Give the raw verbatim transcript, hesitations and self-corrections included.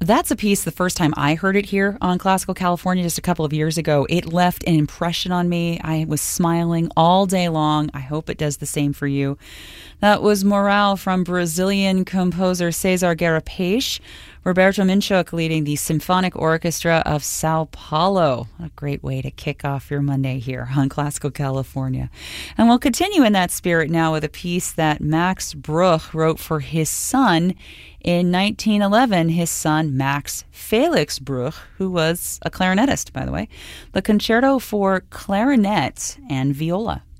That's a piece, the first time I heard it here on Classical California just a couple of years ago, it left an impression on me. I was smiling all day long. I hope it does the same for you. That was Morale from Brazilian composer Cesar Guerra Peixe. Roberto Minchuk leading the Symphonic Orchestra of Sao Paulo. A great way to kick off your Monday here on Classical California. And we'll continue in that spirit now with a piece that Max Bruch wrote for his son in nineteen eleven. His son, Max Felix Bruch, who was a clarinetist, by the way. The Concerto for Clarinet and Viola.